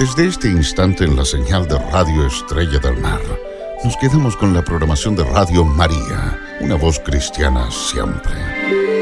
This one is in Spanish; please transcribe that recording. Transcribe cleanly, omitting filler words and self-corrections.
Desde este instante en la señal de Radio Estrella del Mar, nos quedamos con la programación de Radio María, una voz cristiana siempre.